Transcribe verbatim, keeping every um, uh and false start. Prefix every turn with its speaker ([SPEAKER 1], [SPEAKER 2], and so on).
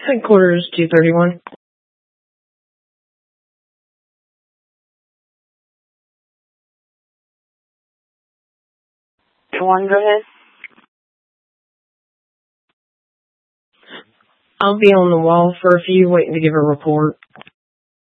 [SPEAKER 1] Headquarters two thirty-one.
[SPEAKER 2] One, go ahead.
[SPEAKER 1] I'll be on the wall for a few, waiting to give a report.